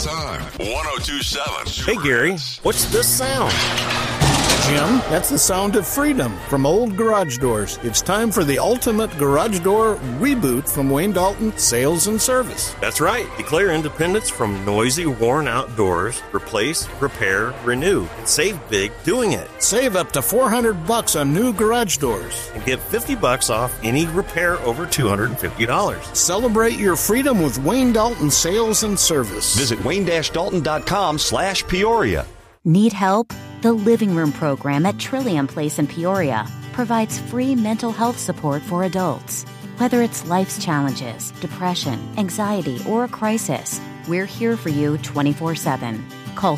time. 102.7. Hey, Gary, what's this sound? Jim, that's the sound of freedom from Old Garage Doors. It's time for the ultimate garage door reboot from Wayne Dalton Sales and Service. That's right. Declare independence from noisy, worn-out doors. Replace, repair, renew. And save big doing it. Save up to $400 on new garage doors. And get $50 off any repair over $250. Celebrate your freedom with Wayne Dalton Sales and Service. Visit wayne-dalton.com/Peoria. Need help? The Living Room program at Trillium Place in Peoria provides free mental health support for adults. Whether it's life's challenges, depression, anxiety, or a crisis, we're here for you 24/7. Call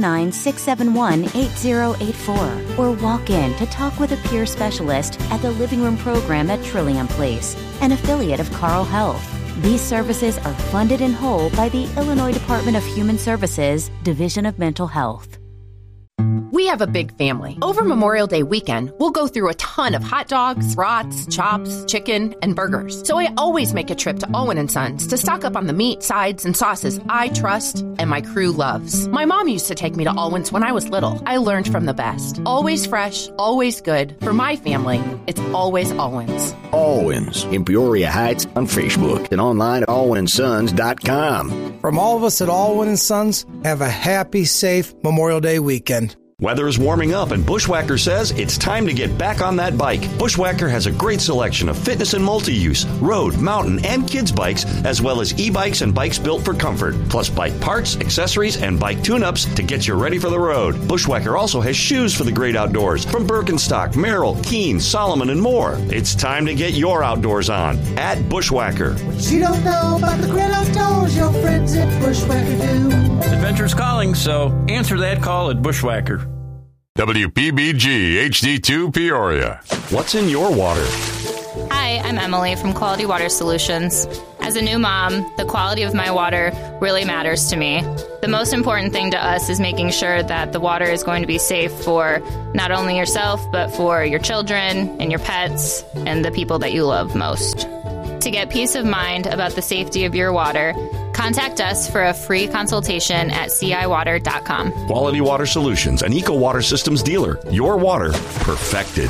309-671-8084 or walk in to talk with a peer specialist at the Living Room program at Trillium Place, an affiliate of Carle Health. These services are funded in whole by the Illinois Department of Human Services, Division of Mental Health. We have a big family. Over Memorial Day weekend, we'll go through a ton of hot dogs, brats, chops, chicken, and burgers. So I always make a trip to Owen & Sons to stock up on the meat, sides, and sauces I trust and my crew loves. My mom used to take me to Owens when I was little. I learned from the best. Always fresh, always good. For my family, it's always Owens. Owens in Peoria Heights on Facebook and online at alwinsons.com. From all of us at Alwyn & Sons, have a happy, safe Memorial Day weekend. Weather is warming up, and Bushwhacker says it's time to get back on that bike. Bushwhacker has a great selection of fitness and multi-use, road, mountain, and kids bikes, as well as e-bikes and bikes built for comfort, plus bike parts, accessories, and bike tune-ups to get you ready for the road. Bushwhacker also has shoes for the great outdoors from Birkenstock, Merrell, Keen, Solomon, and more. It's time to get your outdoors on at Bushwhacker. What you don't know about the great outdoors, your friends at Bushwhacker do. Adventure's calling, so answer that call at Bushwhacker. WPBG HD2 Peoria. What's in your water? Hi, I'm Emily from Quality Water Solutions. As a new mom, the quality of my water really matters to me. The most important thing to us is making sure that the water is going to be safe for not only yourself, but for your children and your pets and the people that you love most. To get peace of mind about the safety of your water, contact us for a free consultation at ciwater.com. Quality Water Solutions, an Eco Water Systems dealer. Your water perfected.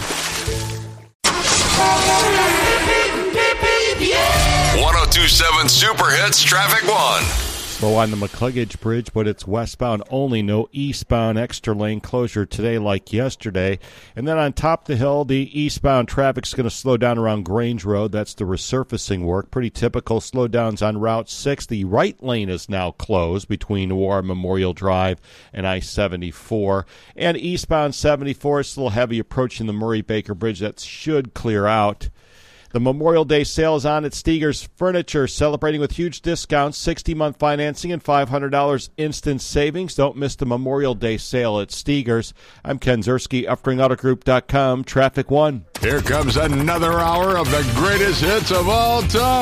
102.7 Super Hits Traffic 1. Slow on the McCluggage Bridge, but it's westbound only. No eastbound extra lane closure today like yesterday. And then on top of the hill, the eastbound traffic's going to slow down around Grange Road. That's the resurfacing work. Pretty typical slowdowns on Route 6. The right lane is now closed between War Memorial Drive and I-74. And eastbound 74 is still heavy approaching the Murray-Baker Bridge. That should clear out. The Memorial Day sale is on at Steger's Furniture, celebrating with huge discounts, 60-month financing, and $500 instant savings. Don't miss the Memorial Day sale at Steger's. I'm Ken Zerski, UpspringAutoGroup.com, Traffic 1. Here comes another hour of the greatest hits of all time.